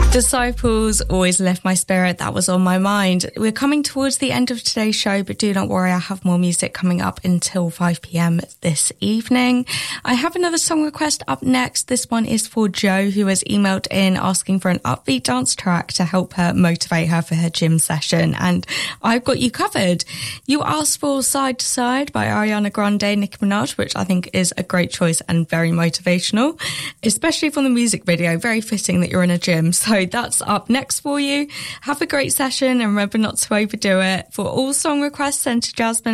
Disciples always lift my spirit. That was on my mind. We're coming towards the end of today's show, but do not worry, I have more music coming up until 5 p.m. this evening. I have another song request up next. This one is for Jo, who has emailed in asking for an upbeat dance track to help her motivate her for her gym session. And I've got you covered. You asked for Side to Side by Ariana Grande, Nicki Minaj, which I think is a great choice and very motivational, especially from the music video. Very fitting that you're in a gym. So that's up next for you. Have a great session and remember not to overdo it. For all song requests, send to Jasmine